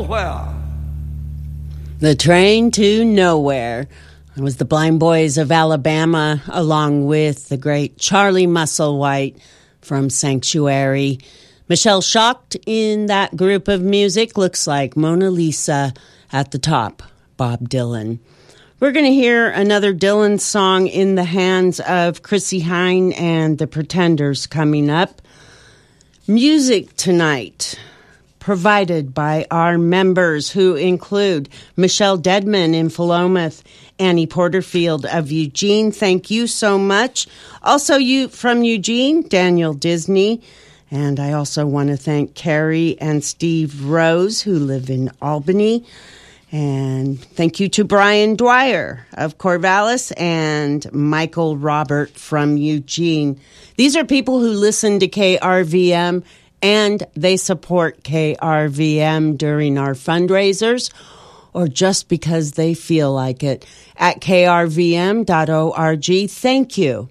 nowhere. The Train to Nowhere. It was the Blind Boys of Alabama, along with the great Charlie Musselwhite from Sanctuary. Michelle Shocked in that group of music looks like Mona Lisa at the top, Bob Dylan. We're going to hear another Dylan song in the hands of Chrissie Hynde and the Pretenders coming up. Music tonight provided by our members, who include Michelle Dedman in Philomath, Annie Porterfield of Eugene. Thank you so much. Also, you from Eugene, Daniel Disney. And I also want to thank Carrie and Steve Rose, who live in Albany. And thank you to Brian Dwyer of Corvallis and Michael Robert from Eugene. These are people who listen to KRVM, and they support KRVM during our fundraisers or just because they feel like it at krvm.org. Thank you.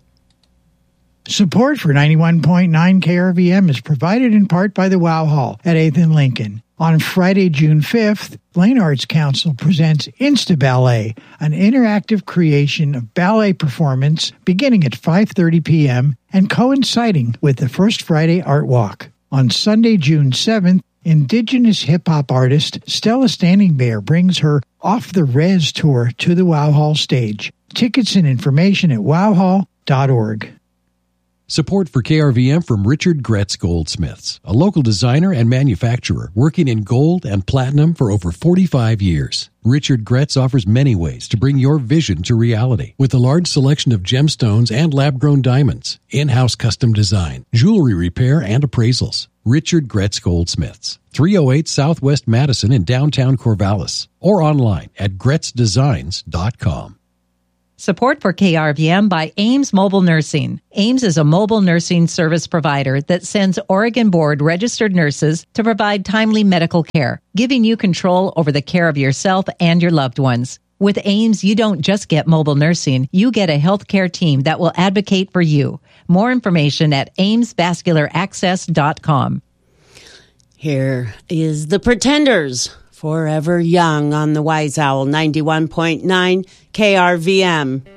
Support for 91.9 KRVM is provided in part by the Wow Hall at 8th and Lincoln. On Friday, June 5th, Blaine Arts Council presents Insta Ballet, an interactive creation of ballet performance beginning at 5:30 p.m. and coinciding with the First Friday Art Walk. On Sunday, June 7th, Indigenous hip-hop artist Stella Standing Bear brings her Off the Res tour to the Wow Hall stage. Tickets and information at wowhall.org. Support for KRVM from Richard Gretz Goldsmiths, a local designer and manufacturer working in gold and platinum for over 45 years. Richard Gretz offers many ways to bring your vision to reality with a large selection of gemstones and lab-grown diamonds, in-house custom design, jewelry repair, and appraisals. Richard Gretz Goldsmiths, 308 Southwest Madison in downtown Corvallis, or online at gretzdesigns.com. Support for KRVM by Ames Mobile Nursing. Ames is a mobile nursing service provider that sends Oregon Board registered nurses to provide timely medical care, giving you control over the care of yourself and your loved ones. With Ames, you don't just get mobile nursing, you get a healthcare team that will advocate for you. More information at amesvascularaccess.com. Here is The Pretenders, Forever Young on the Wise Owl 91.9 KRVM.